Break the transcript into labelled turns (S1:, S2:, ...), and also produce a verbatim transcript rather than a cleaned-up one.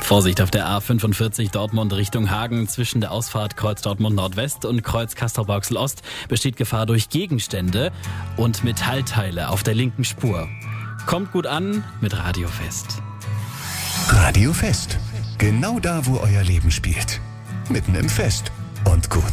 S1: Vorsicht auf der A fünfundvierzig Dortmund Richtung Hagen. Zwischen der Ausfahrt Kreuz Dortmund Nordwest und Kreuz Castrop-Rauxel Ost besteht Gefahr durch Gegenstände und Metallteile auf der linken Spur. Kommt gut an mit Radio Fest.
S2: Radio Fest. Genau da, wo euer Leben spielt. Mitten im Fest. Und gut